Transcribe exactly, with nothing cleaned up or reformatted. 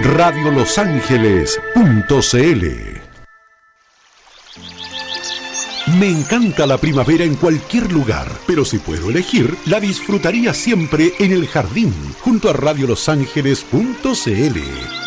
radio los ángeles punto c l. Me encanta la primavera en cualquier lugar, pero si puedo elegir, la disfrutaría siempre en el jardín, junto a radio los ángeles punto c l.